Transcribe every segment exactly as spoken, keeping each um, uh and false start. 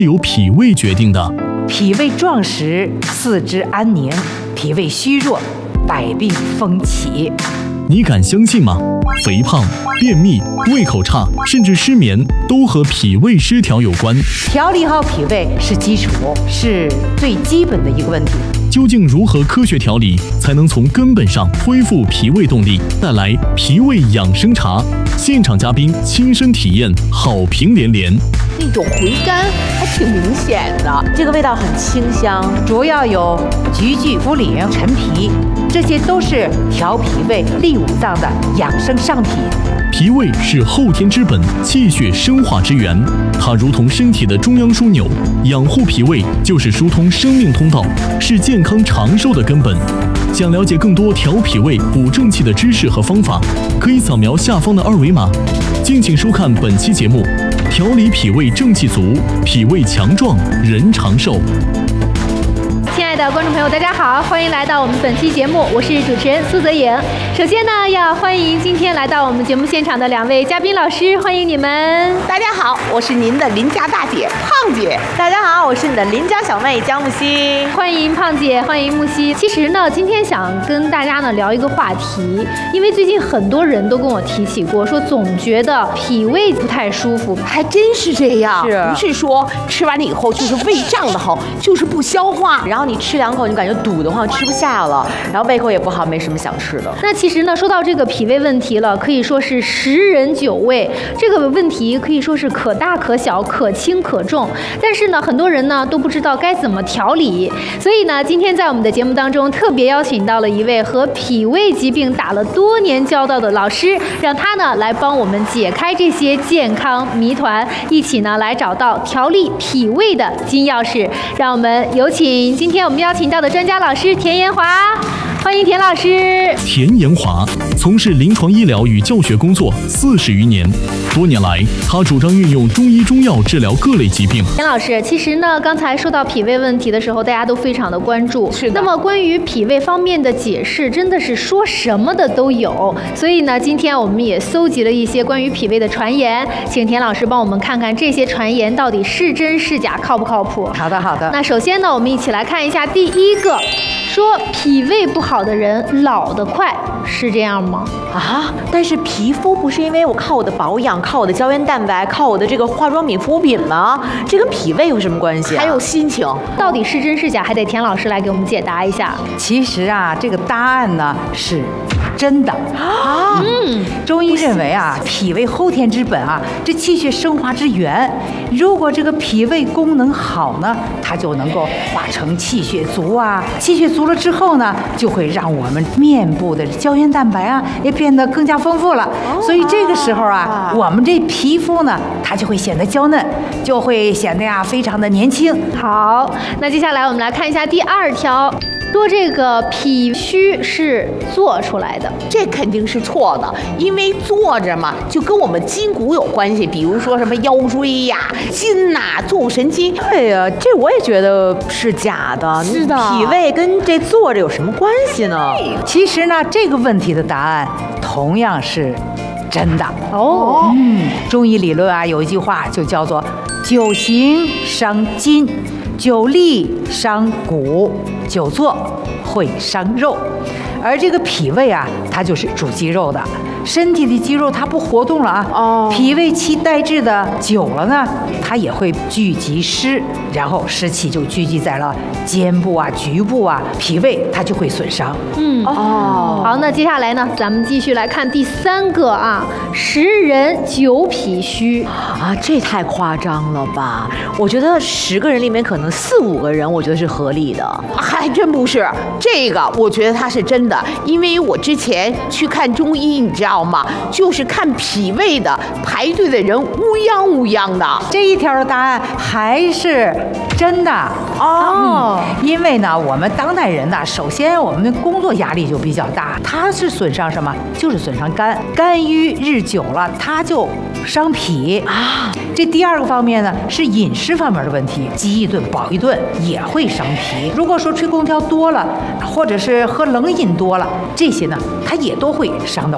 由脾胃决定的。 脾胃壮实，四肢安宁；脾胃虚弱，百病风起。 你敢相信吗？肥胖、便秘、胃口差，甚至失眠，都和脾胃失调有关。 调理好脾胃是基础，是最基本的一个问题。 究竟如何科学调理，才能从根本上恢复脾胃动力？带来脾胃养生茶，现场嘉宾亲身体验，好评连连。 那种回甘还挺明显的，这个味道很清香。 主要有菊苣、茯苓、陈皮，这些都是调脾胃、利五脏的养生上品。 脾胃是后天之本，气血生化之源，它如同身体的中央枢纽，养护脾胃就是疏通生命通道，是健康长寿的根本。想了解更多调脾胃、补正气的知识和方法，可以扫描下方的二维码。敬请收看本期节目，调理脾胃正气足，脾胃强壮人长寿。 亲爱的观众朋友，大家好，欢迎来到我们本期节目，我是主持人苏泽颖。首先呢，要欢迎今天来到我们节目现场的两位嘉宾老师，欢迎你们。 大家好，我是您的邻家大姐胖姐。 大家好，我是你的邻家小妹江木兮。 欢迎胖姐，欢迎木兮。其实呢，今天想跟大家呢聊一个话题，因为最近很多人都跟我提起过，说总觉得脾胃不太舒服， 还真是这样。 是， 不是说吃完了以后就是胃胀得慌，就是不消化， 然后你吃两口你感觉堵得慌，吃不下了，然后胃口也不好，没什么想吃的。 那其实呢，说到这个脾胃问题了，可以说是十人九胃，这个问题可以说是可大可小，可轻可重。但是呢，很多人呢都不知道该怎么调理，所以呢，今天在我们的节目当中特别邀请到了一位和脾胃疾病打了多年交道的老师，让他呢来帮我们解开这些健康谜团，一起呢来找到调理脾胃的金钥匙。让我们有请今天我们邀请到的专家老师田延华，欢迎田老师。 田延华从事临床医疗与教学工作四十余年，多年来，他主张运用中医中药治疗各类疾病。 田老师，其实呢，刚才说到脾胃问题的时候，大家都非常的关注。 是的。 那么关于脾胃方面的解释，真的是说什么的都有。所以呢，今天我们也搜集了一些关于脾胃的传言，请田老师帮我们看看这些传言到底是真是假，靠不靠谱？ 好的，好的。 那首先呢，我们一起来看一下第一个。说脾胃不好的人老得快，是这样吗？ 啊，但是皮肤不是因为我靠我的保养，靠我的胶原蛋白，靠我的这个化妆品、护肤品吗？这跟脾胃有什么关系啊？ 还有心情， 到底是真是假，还得田老师来给我们解答一下。 其实啊，这个答案呢是真的啊。嗯，中医认为啊，脾胃后天之本啊，这气血生化之源。如果这个脾胃功能好呢，它就能够化成气血足啊，气血足了之后呢，就会让我们面部的胶原蛋白啊也变得更加丰富了。哦、所以这个时候啊，啊我们这皮肤呢，它就会显得娇嫩，就会显得呀非常的年轻。 好，那接下来我们来看一下第二条。说这个脾虚是做出来的， 这肯定是错的，因为坐着嘛，就跟我们筋骨有关系，比如说什么腰椎呀、筋呐、坐骨神经。 对呀，这我也觉得是假的。 是的， 脾胃跟这坐着有什么关系呢？ 其实呢，这个问题的答案同样是真的哦。 嗯，中医理论啊，有一句话就叫做“久行伤筋，久立伤骨，久坐会伤肉”。而这个脾胃啊，它就是主肌肉的，身体的肌肉它不活动了啊，哦，脾胃气代滞的久了呢，它也会聚集湿，然后湿气就聚集在了肩部啊、局部啊，脾胃它就会损伤。 嗯哦，好，那接下来呢，咱们继续来看第三个啊，十人九脾虚啊，这太夸张了吧？我觉得十个人里面可能四五个人，我觉得是合理的。 还真不是，这个我觉得它是真的。因为我之前去看中医，你知道吗？就是看脾胃的，排队的人乌泱乌泱的。 这一条的答案还是真的哦、嗯。因为呢，我们当代人呢，首先我们的工作压力就比较大，它是损伤什么？就是损伤肝，肝郁日久了，它就伤脾啊。这第二个方面呢，是饮食方面的问题，饥一顿饱一顿也会伤脾。如果说吹空调多了，或者是喝冷饮多了，这些呢，它也都会伤到脾胃。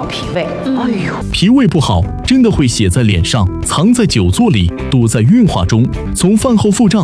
胃。 哎呦， 脾胃不好，真的会写在脸上，藏在久坐里，堵在运化中，从饭后腹胀